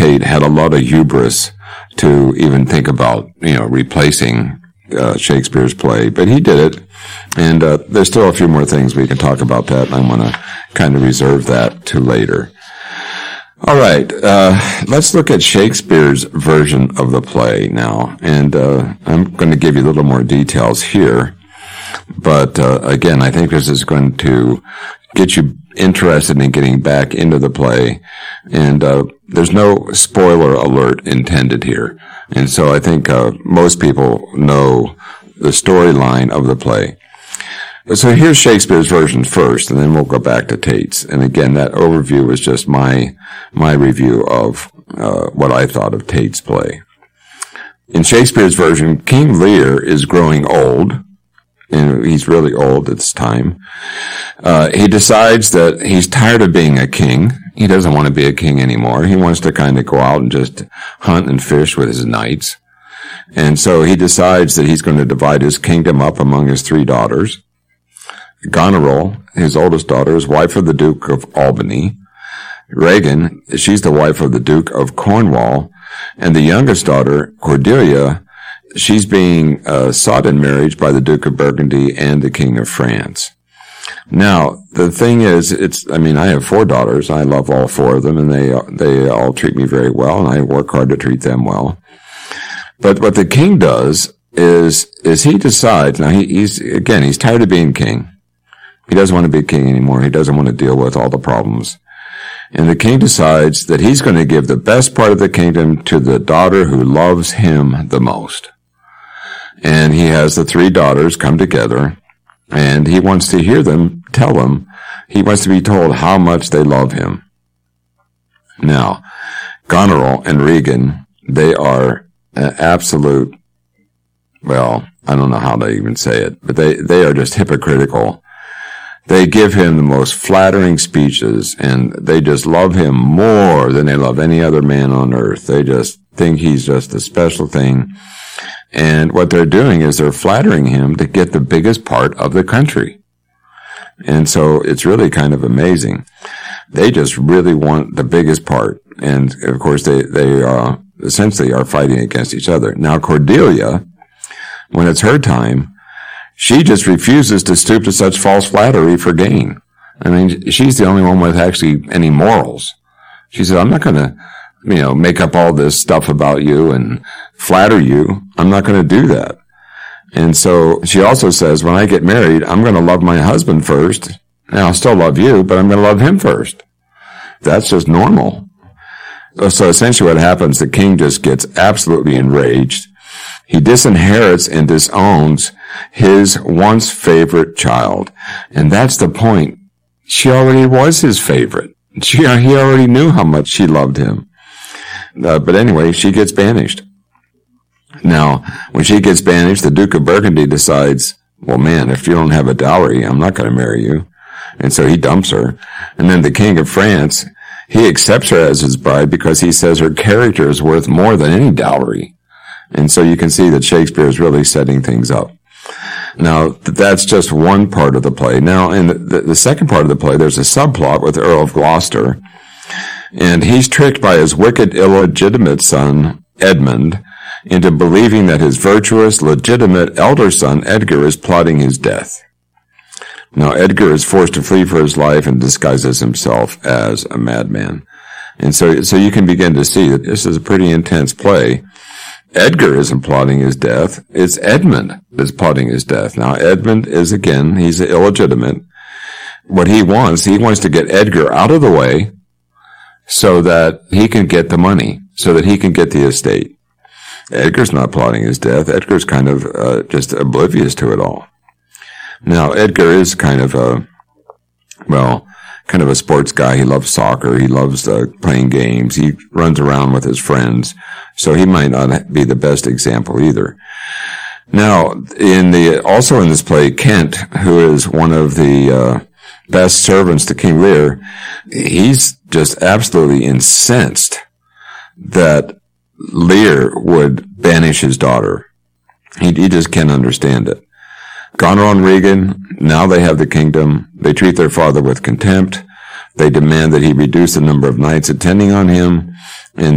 Tate had a lot of hubris to even think about, replacing Shakespeare's play, but he did it. And there's still a few more things we can talk about that, and I'm going to kind of reserve that to later. All right, let's look at Shakespeare's version of the play now, and I'm going to give you a little more details here. But again, I think this is going to get you interested in getting back into the play, and there's no spoiler alert intended here. And so I think most people know the storyline of the play. So here's Shakespeare's version first, and then we'll go back to Tate's. And again, that overview is just my review of what I thought of Tate's play. In Shakespeare's version, King Lear is growing old, and he's really old at this time. He decides that he's tired of being a king. He doesn't want to be a king anymore. He wants to kind of go out and just hunt and fish with his knights. And so he decides that he's going to divide his kingdom up among his 3 daughters. Goneril, his oldest daughter, is wife of the Duke of Albany. Regan, she's the wife of the Duke of Cornwall. And the youngest daughter, Cordelia, she's being sought in marriage by the Duke of Burgundy and the King of France. Now, the thing is, I have 4 daughters. I love all 4 of them, and they all treat me very well, and I work hard to treat them well. But what the king does is he decides, now he's tired of being king. He doesn't want to be king anymore. He doesn't want to deal with all the problems. And the king decides that he's going to give the best part of the kingdom to the daughter who loves him the most. And he has the 3 daughters come together, and he wants to hear them tell him. He wants to be told how much they love him. Now, Goneril and Regan, they are absolute, well, I don't know how to even say it, but they are just hypocritical. They give him the most flattering speeches, and they just love him more than they love any other man on earth. They just think he's just a special thing. And what they're doing is they're flattering him to get the biggest part of the country. And so it's really kind of amazing. They just really want the biggest part. And of course they essentially are fighting against each other. Now Cordelia, when it's her time, she just refuses to stoop to such false flattery for gain. I mean, she's the only one with actually any morals. She said, I'm not going to, make up all this stuff about you and flatter you. I'm not going to do that. And so she also says, when I get married, I'm going to love my husband first. Now, I'll still love you, but I'm going to love him first. That's just normal. So essentially what happens, the king just gets absolutely enraged. He disinherits and disowns his once favorite child. And that's the point. She already was his favorite. He already knew how much she loved him. But anyway, she gets banished. Now, when she gets banished, the Duke of Burgundy decides, well, man, if you don't have a dowry, I'm not going to marry you. And so he dumps her. And then the King of France, he accepts her as his bride because he says her character is worth more than any dowry. And so you can see that Shakespeare is really setting things up. Now, that's just one part of the play. Now, in the second part of the play, there's a subplot with Earl of Gloucester. And he's tricked by his wicked, illegitimate son, Edmund, into believing that his virtuous, legitimate elder son, Edgar, is plotting his death. Now, Edgar is forced to flee for his life and disguises himself as a madman. And so you can begin to see that this is a pretty intense play. Edgar isn't plotting his death. It's Edmund that's plotting his death. Now, Edmund is, again, he's illegitimate. What he wants to get Edgar out of the way so that he can get the money, so that he can get the estate. Edgar's not plotting his death. Edgar's kind of just oblivious to it all. Now, Edgar is kind of a sports guy. He loves soccer. He loves playing games. He runs around with his friends. So he might not be the best example either. Now, also in this play, Kent, who is one of the best servants to King Lear, he's just absolutely incensed that Lear would banish his daughter. He just can't understand it. Goneril and Regan, now they have the kingdom. They treat their father with contempt. They demand that he reduce the number of knights attending on him. And